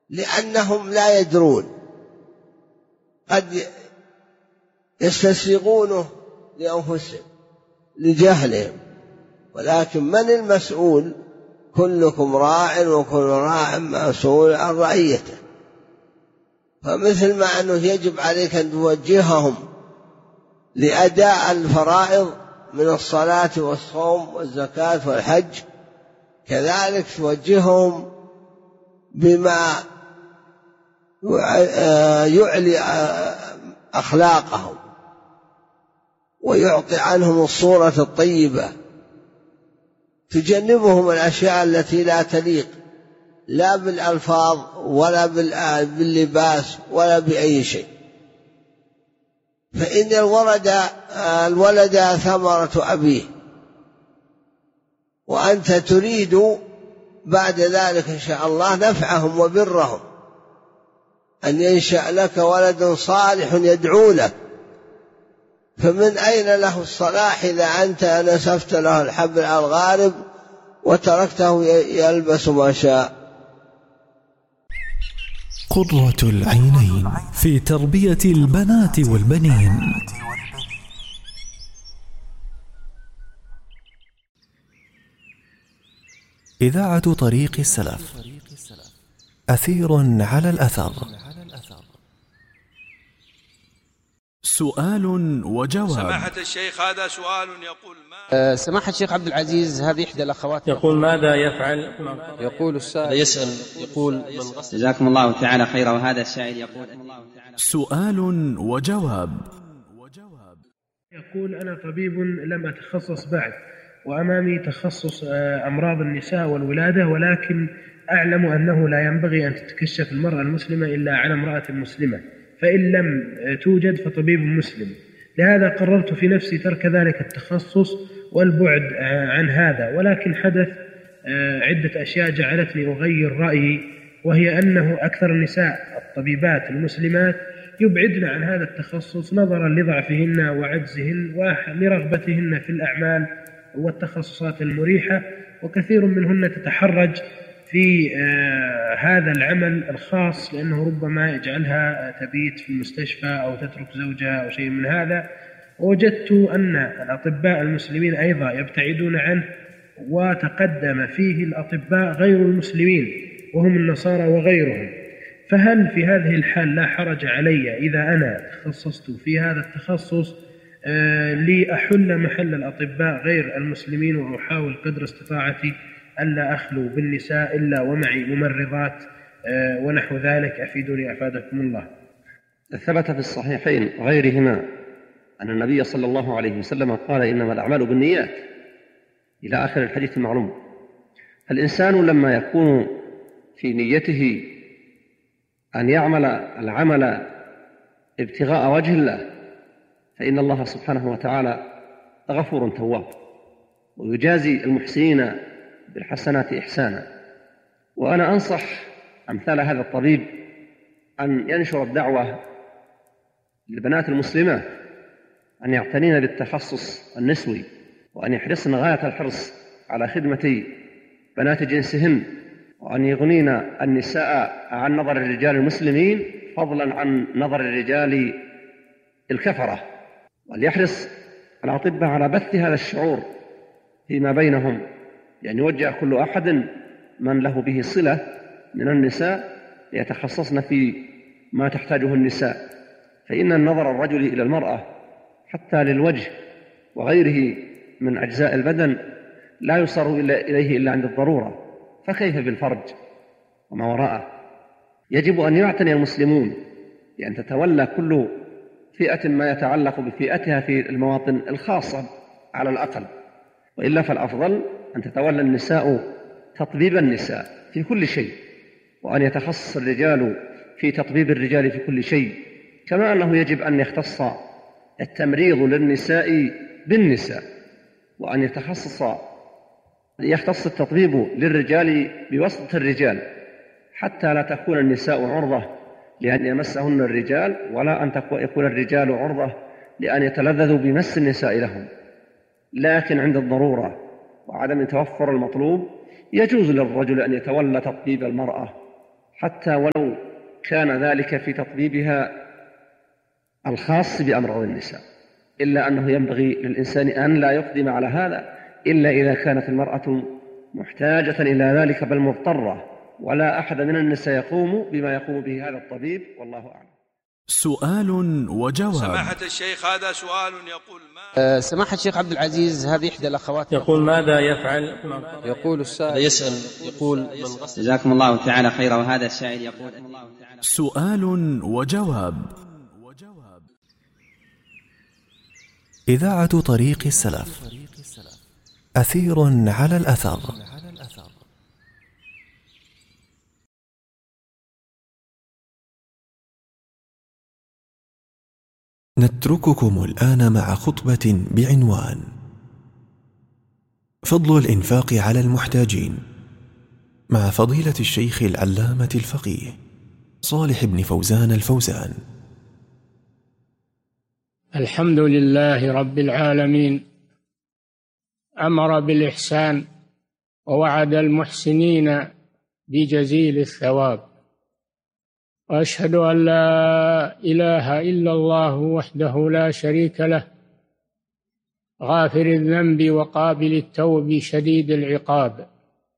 لأنهم لا يدرون، قد يستسيغونه لأنفسهم لجهلهم، ولكن من المسؤول؟ كلكم راع وكل راع مسؤول عن رعيته. فمثل ما أنه يجب عليك أن توجههم لأداء الفرائض من الصلاة والصوم والزكاة والحج، كذلك توجههم بما يعلي أخلاقهم ويعطي عنهم الصورة الطيبة، تجنبهم الأشياء التي لا تليق لا بالألفاظ ولا باللباس ولا بأي شيء. فإن الولد ثمرة أبيه، وأنت تريد بعد ذلك إن شاء الله نفعهم وبرهم، أن ينشأ لك ولد صالح يدعو لك. فمن أين له الصلاح إذا أنت نسفت له الحبل على الغارب وتركته يلبس ما شاء؟ قرة العينين في تربية البنات والبنين. إذاعة طريق السلف، أثير على الأثر. سؤال وجواب. سماحة الشيخ، هذا سؤال يقول سماحة الشيخ عبد العزيز، هذه إحدى الأخوات يقول ماذا يفعل؟ يقول السائل يسأل يقول جزاكم الله تعالى خيرا. وهذا السائل يقول سؤال وجواب. يقول أنا طبيب لم أتخصص بعد، وأمامي تخصص أمراض النساء والولادة، ولكن أعلم أنه لا ينبغي أن تتكشف المرأة المسلمة إلا على امرأة مسلمة، فإن لم توجد فطبيب مسلم. لهذا قررت في نفسي ترك ذلك التخصص والبعد عن هذا، ولكن حدث عدة أشياء جعلتني أغير رأيي، وهي أنه أكثر النساء الطبيبات المسلمات يبعدن عن هذا التخصص نظرا لضعفهن وعجزهن ولرغبتهن في الأعمال والتخصصات المريحة، وكثير منهن تتحرج في هذا العمل الخاص لأنه ربما يجعلها تبيت في المستشفى أو تترك زوجها أو شيء من هذا. ووجدت أن الأطباء المسلمين أيضا يبتعدون عنه، وتقدم فيه الأطباء غير المسلمين وهم النصارى وغيرهم. فهل في هذه الحال لا حرج علي إذا أنا تخصصت في هذا التخصص لأحل محل الأطباء غير المسلمين، وأحاول قدر استطاعتي ألا أخلو بالنساء إلا ومعي ممرضات ونحو ذلك؟ أفيدوني أفادكم الله. ثبت في الصحيحين وغيرهما أن النبي صلى الله عليه وسلم قال إنما الأعمال بالنيات إلى آخر الحديث المعلوم. فالإنسان لما يكون في نيته أن يعمل العمل ابتغاء وجه الله فإن الله سبحانه وتعالى غفور تواب، ويجازي المحسنين بالحسنات إحسانا. وأنا أنصح أمثال هذا الطبيب أن ينشر الدعوة للبنات المسلمات أن يعتنين بالتخصص النسوي، وأن يحرصن غاية الحرص على خدمة بنات جنسهن، وأن يغنين النساء عن نظر الرجال المسلمين فضلا عن نظر الرجال الكفرة. وليحرص الأطباء على بث هذا الشعور فيما بينهم، يعني يوجه كل أحد من له به صلة من النساء ليتخصصن في ما تحتاجه النساء، فإن النظر الرجل إلى المرأة حتى للوجه وغيره من أجزاء البدن لا يصار إليه إلا عند الضرورة، فكيف بالفرج وما وراءه؟ يجب أن يعتني المسلمون بأن تتولى كل فئة ما يتعلق بفئتها في المواطن الخاصة على الأقل، وإلا فالأفضل أن تتولى النساء تطبيب النساء في كل شيء، وأن يتخصص الرجال في تطبيب الرجال في كل شيء، كما أنه يجب أن يختص التمريض للنساء بالنساء، وأن يختص التطبيب للرجال بواسطة الرجال، حتى لا تكون النساء عرضة لأن يمسهن الرجال، ولا أن يكون الرجال عرضة لأن يتلذذوا بمس النساء لهم. لكن عند الضرورة وعدم توفر المطلوب يجوز للرجل أن يتولى تطبيب المرأة حتى ولو كان ذلك في تطبيبها الخاص بأمراض النساء، إلا أنه ينبغي للإنسان أن لا يقدم على هذا إلا إذا كانت المرأة محتاجة إلى ذلك بل مضطرة، ولا أحد من النساء يقوم بما يقوم به هذا الطبيب، والله أعلم. سؤال وجواب. سماحة الشيخ هذا سؤال يقول ما سماحة الشيخ عبد العزيز، هذه إحدى الأخوات يقول ماذا يفعل؟ يقول السائل يسأل يقول من غسل. جزاكم الله تعالى خيرا. وهذا السائل يقول سؤال وجواب. إذاعة طريق السلف، أثير على الأثر. نترككم الآن مع خطبة بعنوان فضل الإنفاق على المحتاجين، مع فضيلة الشيخ العلامة الفقيه صالح بن فوزان الفوزان. الحمد لله رب العالمين، أمر بالإحسان ووعد المحسنين بجزيل الثواب، وأشهد أن لا إله إلا الله وحده لا شريك له، غافر الذنب وقابل التوب شديد العقاب،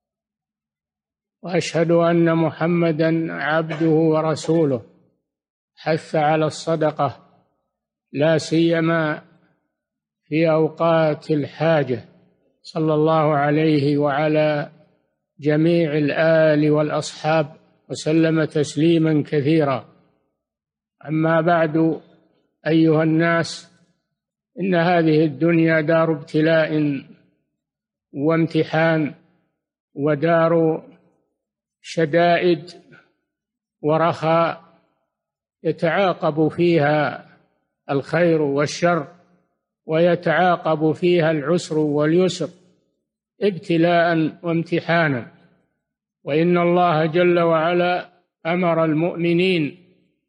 وأشهد أن محمدًا عبده ورسوله، حث على الصدقة لا سيما في أوقات الحاجة، صلى الله عليه وعلى جميع الآل والأصحاب وسلم تسليما كثيرا. أما بعد، أيها الناس، إن هذه الدنيا دار ابتلاء وامتحان، ودار شدائد ورخاء، يتعاقب فيها الخير والشر، ويتعاقب فيها العسر واليسر، ابتلاء وامتحانا. وإن الله جل وعلا أمر المؤمنين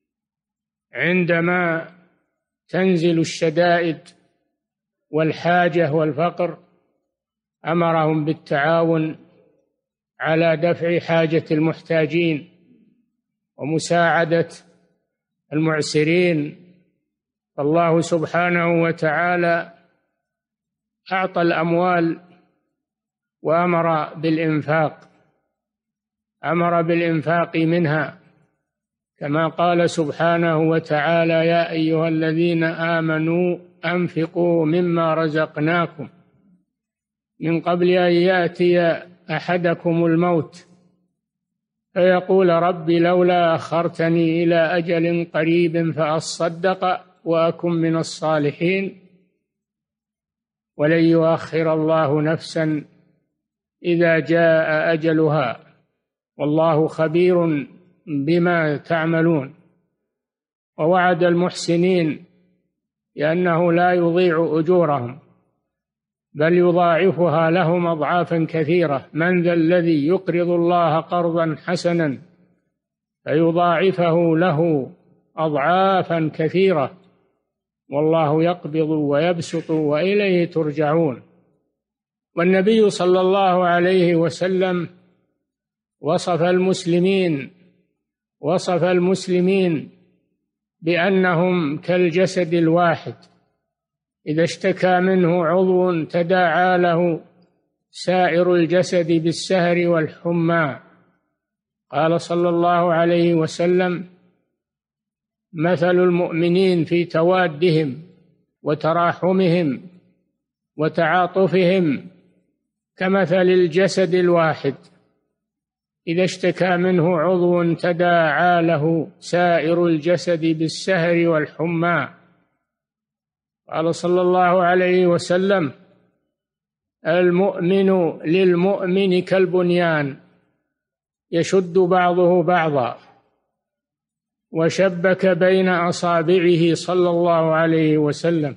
عندما تنزل الشدائد والحاجة والفقر، أمرهم بالتعاون على دفع حاجة المحتاجين ومساعدة المعسرين. فالله سبحانه وتعالى أعطى الأموال وأمر بالإنفاق، أمر بالإنفاق منها، كما قال سبحانه وتعالى: يا أيها الذين آمنوا أنفقوا مما رزقناكم من قبل أن يأتي أحدكم الموت فيقول رب لولا أخرتني إلى أجل قريب فأصدق وأكن من الصالحين ولن يؤخر الله نفسا إذا جاء أجلها والله خبير بما تعملون. ووعد المحسنين لأنه لا يضيع أجورهم بل يضاعفها لهم أضعافا كثيرة. من ذا الذي يقرض الله قرضا حسنا فيضاعفه له أضعافا كثيرة والله يقبض ويبسط وإليه ترجعون. والنبي صلى الله عليه وسلم وصف المسلمين بأنهم كالجسد الواحد، إذا اشتكى منه عضو تداعى له سائر الجسد بالسهر والحمى. قال صلى الله عليه وسلم: مثل المؤمنين في توادهم وتراحمهم وتعاطفهم كمثل الجسد الواحد، إذا اشتكى منه عضو تداعى له سائر الجسد بالسهر والحمى. قال صلى الله عليه وسلم: المؤمن للمؤمن كالبنيان يشد بعضه بعضا، وشبك بين أصابعه صلى الله عليه وسلم.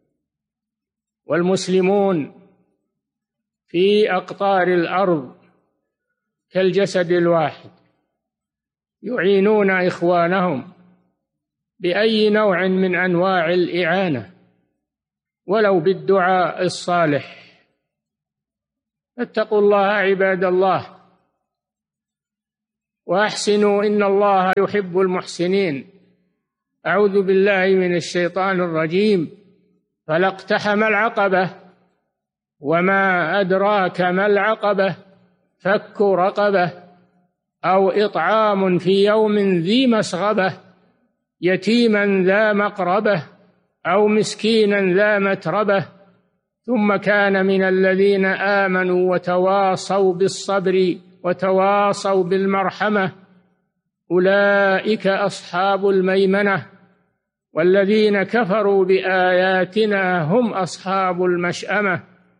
والمسلمون في أقطار الأرض كالجسد الواحد، يعينون إخوانهم بأي نوع من أنواع الإعانة ولو بالدعاء الصالح. فاتقوا الله عباد الله، وأحسنوا إن الله يحب المحسنين. أعوذ بالله من الشيطان الرجيم. فلا اقتحم العقبة وما أدراك ما العقبة فك رقبة أو إطعام في يوم ذي مسغبة يتيما ذا مقربة أو مسكينا ذا متربة ثم كان من الذين آمنوا وتواصوا بالصبر وتواصوا بالمرحمة أولئك أصحاب الميمنة والذين كفروا بآياتنا هم أصحاب المشأمة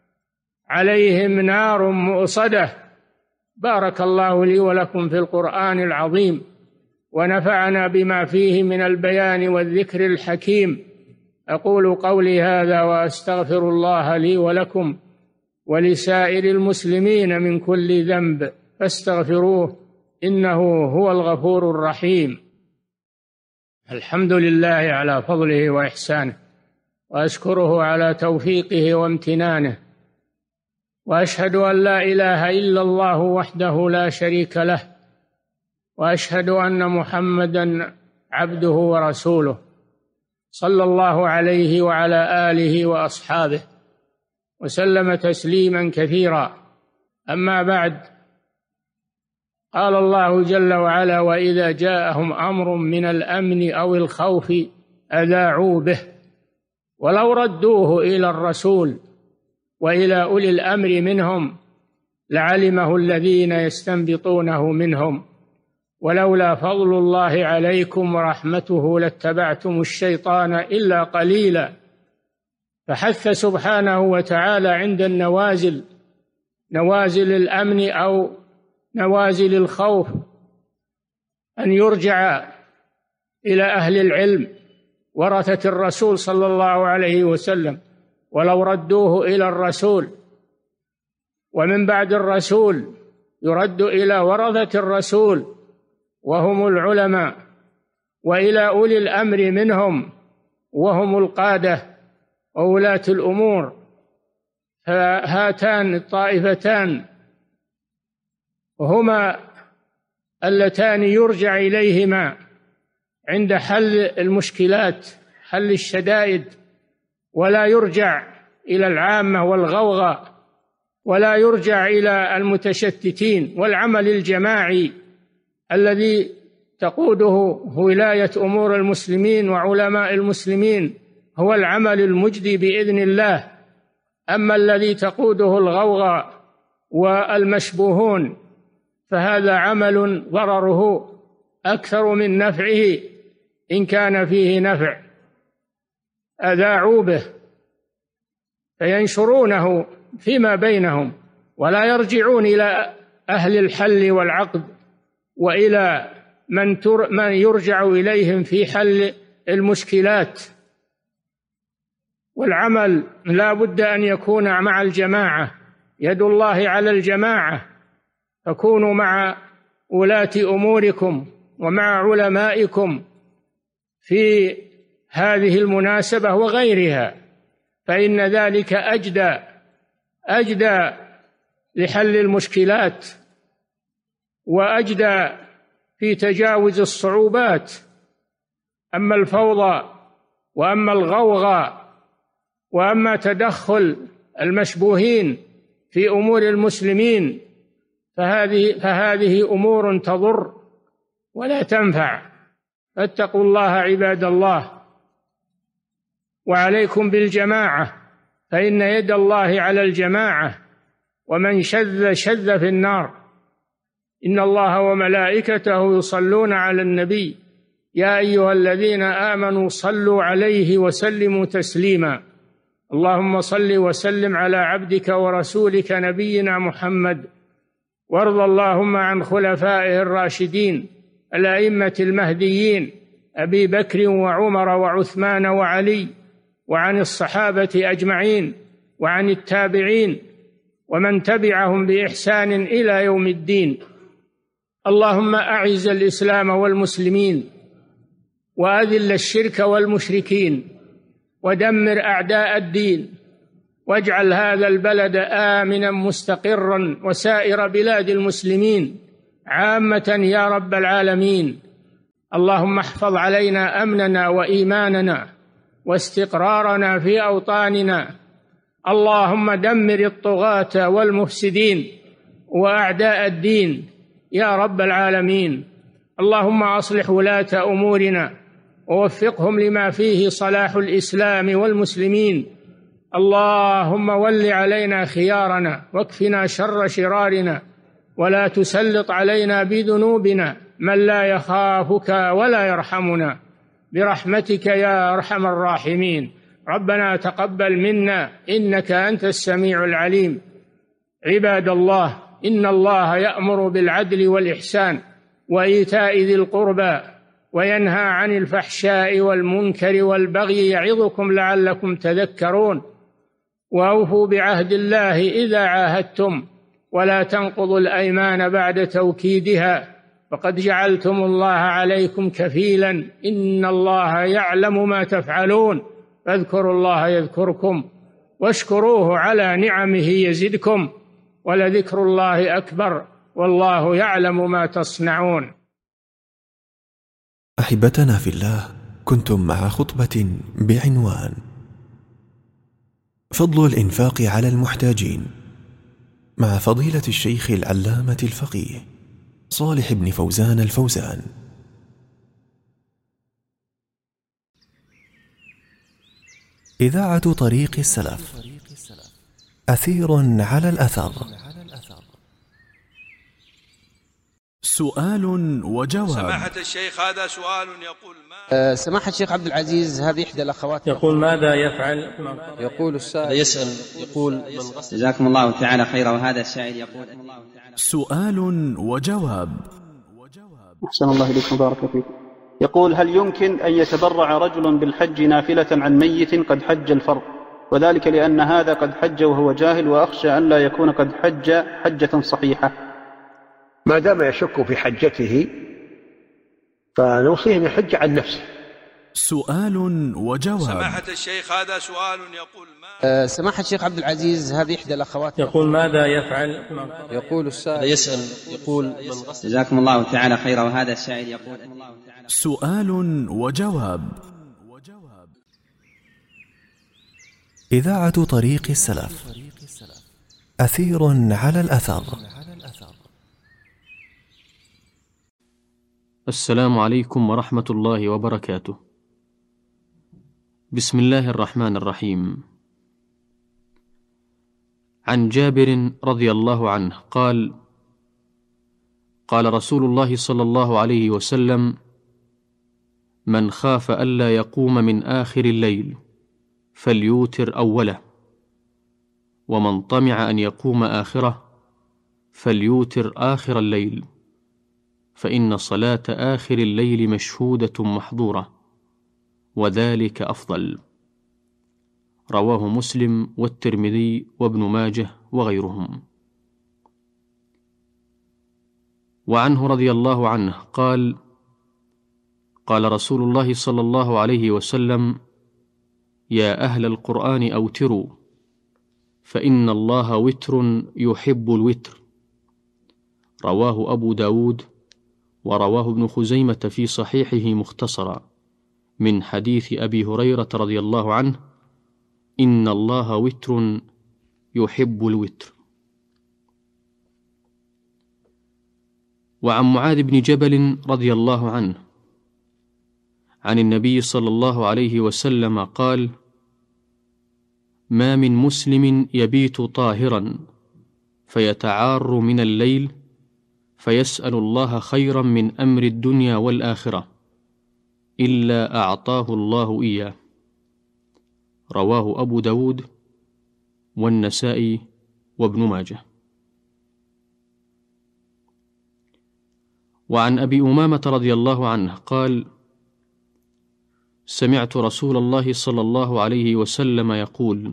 عليهم نار مؤصدة. بارك الله لي ولكم في القرآن العظيم ونفعنا بما فيه من البيان والذكر الحكيم. أقول قولي هذا وأستغفر الله لي ولكم ولسائر المسلمين من كل ذنب فاستغفروه إنه هو الغفور الرحيم. الحمد لله على فضله وإحسانه وأشكره على توفيقه وامتنانه وأشهد أن لا إله إلا الله وحده لا شريك له وأشهد أن محمدًا عبده ورسوله صلى الله عليه وعلى آله وأصحابه وسلم تسليما كثيرا. أما بعد، قال الله جل وعلا: وإذا جاءهم أمر من الأمن أو الخوف أذاعوا به ولو ردوه إلى الرسول وإلى أولي الأمر منهم لعلمه الذين يستنبطونه منهم ولولا فضل الله عليكم ورحمته لاتبعتم الشيطان إلا قليلا. فحث سبحانه وتعالى عند النوازل، نوازل الأمن أو نوازل الخوف، أن يرجع إلى أهل العلم ورثة الرسول صلى الله عليه وسلم ولو ردوه إلى الرسول، ومن بعد الرسول يرد إلى ورثة الرسول وهم العلماء، وإلى أولي الأمر منهم وهم القادة وولاة الأمور. فهاتان الطائفتان هما اللتان يرجع إليهما عند حل المشكلات، حل الشدائد، ولا يرجع إلى العامة والغوغاء، ولا يرجع إلى المتشتتين. والعمل الجماعي الذي تقوده ولاية أمور المسلمين وعلماء المسلمين هو العمل المجدي بإذن الله. أما الذي تقوده الغوغاء والمشبوهون فهذا عمل ضرره أكثر من نفعه إن كان فيه نفع. أذاعوا به فينشرونه فيما بينهم ولا يرجعون إلى أهل الحل والعقد وإلى من يرجع إليهم في حل المشكلات. والعمل لا بد أن يكون مع الجماعة، يد الله على الجماعة، فكونوا مع ولاة أموركم ومع علمائكم في هذه المناسبة وغيرها، فإن ذلك أجدى لحل المشكلات وأجدى في تجاوز الصعوبات. أما الفوضى وأما الغوغاء وأما تدخل المشبوهين في أمور المسلمين فهذه أمور تضر ولا تنفع. فاتقوا الله عباد الله، وعليكم بالجماعة، فإن يد الله على الجماعة، ومن شذ في النار. إن الله وملائكته يصلون على النبي يا أيها الذين آمنوا صلوا عليه وسلموا تسليما. اللهم صل وسلم على عبدك ورسولك نبينا محمد، وارض اللهم عن خلفائه الراشدين الأئمة المهديين أبي بكر وعمر وعثمان وعلي، وعن الصحابة أجمعين، وعن التابعين ومن تبعهم بإحسان إلى يوم الدين. اللهم أعز الإسلام والمسلمين وأذل الشرك والمشركين ودمر أعداء الدين، واجعل هذا البلد آمنا مستقرا وسائر بلاد المسلمين. عامة يا رب العالمين. اللهم احفظ علينا أمننا وإيماننا واستقرارنا في أوطاننا. اللهم دمر الطغاة والمفسدين وأعداء الدين يا رب العالمين. اللهم أصلح ولاة أمورنا ووفقهم لما فيه صلاح الإسلام والمسلمين. اللهم ول علينا خيارنا واكفنا شر شرارنا، ولا تسلط علينا بذنوبنا من لا يخافك ولا يرحمنا، برحمتك يا أرحم الراحمين. ربنا تقبل منا إنك أنت السميع العليم. عباد الله، إن الله يأمر بالعدل والإحسان وإيتاء ذي القربى وينهى عن الفحشاء والمنكر والبغي يعظكم لعلكم تذكرون. وأوفوا بعهد الله إذا عاهدتم، ولا تنقضوا الأيمان بعد توكيدها، فقد جعلتم الله عليكم كفيلا، إن الله يعلم ما تفعلون. فاذكروا الله يذكركم واشكروه على نعمه يزدكم، ولذكر الله أكبر، والله يعلم ما تصنعون. أحبتنا في الله، كنتم مع خطبة بعنوان فضل الإنفاق على المحتاجين مع فضيلة الشيخ العلامة الفقيه صالح بن فوزان الفوزان. إذاعة طريق السلف، أثير على الأثر. سؤال وجواب. سماحة الشيخ، هذا سؤال يقول ما سماحة الشيخ عبد العزيز، هذه إحدى الأخوات يقول ماذا يفعل؟ يقول السائل يسأل يقول جزاكم الله تعالى خيرا. وهذا السائل يقول سؤال وجواب. أحسن الله إليكم، بارك فيكم. يقول: هل يمكن أن يتبرع رجل بالحج نافلة عن ميت قد حج الفرض، وذلك لأن هذا قد حج وهو جاهل، وأخشى أن لا يكون قد حج حجة صحيحة؟ ما دام يشك في حجته فنوصيه أن يحج عن نفسه. سؤال وجواب. سماحة الشيخ، هذا سؤال يقول ما سماحة الشيخ عبد العزيز، هذه إحدى الأخوات يقول ماذا يفعل؟ يقول السائل يسأل يقول جزاكم الله تعالى خيرا. وهذا السائل يقول سؤال وجواب. إذاعة طريق السلف، أثير على الأثر. السلام عليكم ورحمة الله وبركاته. بسم الله الرحمن الرحيم. عن جابر رضي الله عنه قال: قال رسول الله صلى الله عليه وسلم: من خاف ألا يقوم من آخر الليل فليوتر أوله، ومن طمع أن يقوم آخره فليوتر آخر الليل، فإن صلاة آخر الليل مشهودة محظورة، وذلك أفضل. رواه مسلم والترمذي وابن ماجه وغيرهم. وعنه رضي الله عنه قال: قال رسول الله صلى الله عليه وسلم: يا أهل القرآن أوتروا، فإن الله وتر يحب الوتر. رواه أبو داود، ورواه ابن خزيمة في صحيحه مختصرا من حديث أبي هريرة رضي الله عنه: إن الله وتر يحب الوتر. وعن معاذ بن جبل رضي الله عنه عن النبي صلى الله عليه وسلم قال: ما من مسلم يبيت طاهرا فيتعار من الليل فيسأل الله خيرا من أمر الدنيا والآخرة إلا أعطاه الله إياه. رواه أبو داود والنسائي وابن ماجه. وعن أبي أمامة رضي الله عنه قال: سمعت رسول الله صلى الله عليه وسلم يقول: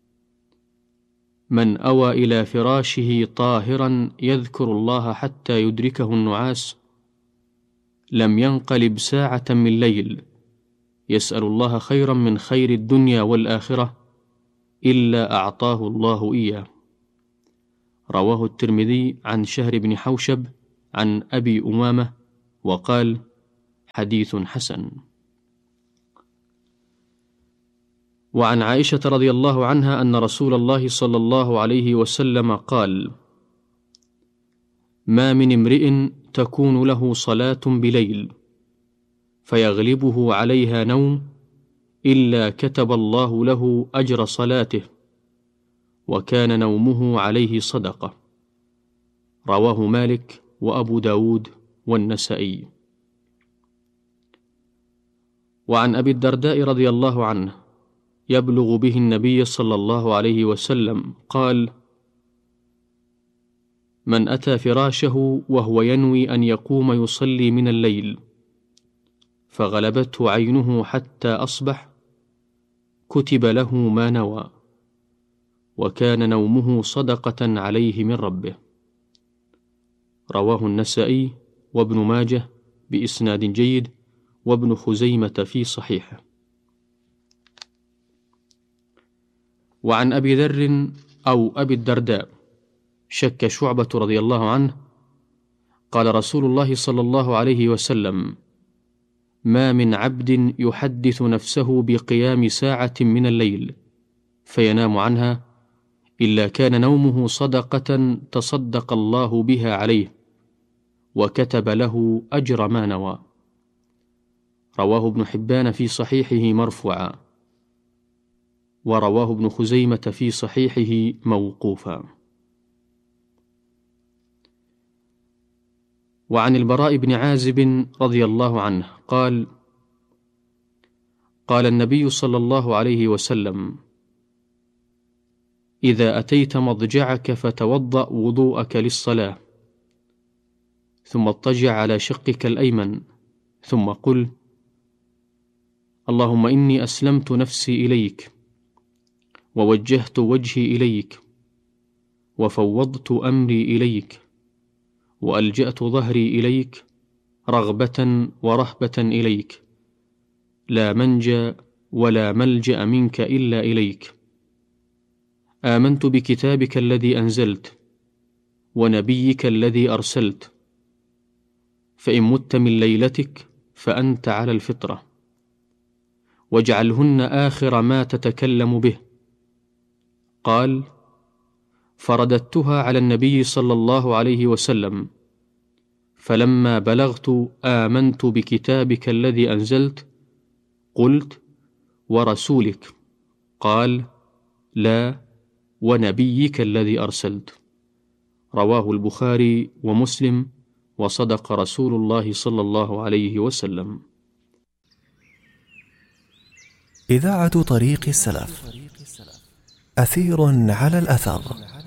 من أوى إلى فراشه طاهرا يذكر الله حتى يدركه النعاس لم ينقلب ساعة من ليل يسأل الله خيرا من خير الدنيا والآخرة إلا أعطاه الله إياه. رواه الترمذي عن شهر بن حوشب عن أبي أمامة وقال: حديث حسن. وعن عائشة رضي الله عنها أن رسول الله صلى الله عليه وسلم قال: ما من امرئ تكون له صلاة بليل فيغلبه عليها نوم إلا كتب الله له أجر صلاته، وكان نومه عليه صدقة. رواه مالك وأبو داود والنسائي. وعن أبي الدرداء رضي الله عنه يبلغ به النبي صلى الله عليه وسلم قال: من أتى فراشه وهو ينوي أن يقوم يصلي من الليل فغلبته عينه حتى أصبح كتب له ما نوى، وكان نومه صدقة عليه من ربه. رواه النسائي وابن ماجه بإسناد جيد، وابن خزيمة في صحيحه. وعن أبي ذر أو أبي الدرداء شك شعبة رضي الله عنه قال رسول الله صلى الله عليه وسلم: ما من عبد يحدث نفسه بقيام ساعة من الليل فينام عنها إلا كان نومه صدقة تصدق الله بها عليه، وكتب له أجر ما نوى. رواه ابن حبان في صحيحه مرفوعا، ورواه ابن خزيمة في صحيحه موقوفا. وعن البراء بن عازب رضي الله عنه قال: قال النبي صلى الله عليه وسلم: إذا أتيت مضجعك فتوضأ وضوءك للصلاة، ثم اضطجع على شقك الأيمن، ثم قل: اللهم إني أسلمت نفسي إليك، ووجهت وجهي إليك، وفوضت أمري إليك، وألجأت ظهري إليك، رغبة ورهبة إليك، لا منجى ولا ملجأ منك إلا إليك. آمنت بكتابك الذي أنزلت ونبيك الذي أرسلت، فإن مت من ليلتك فأنت على الفطرة، واجعلهن آخر ما تتكلم به. قال: فرددتها على النبي صلى الله عليه وسلم، فلما بلغت آمنت بكتابك الذي أنزلت قلت: ورسولك؟ قال: لا، ونبيك الذي أرسلت. رواه البخاري ومسلم، وصدق رسول الله صلى الله عليه وسلم. إذاعة طريق السلف، أثير على الأثر.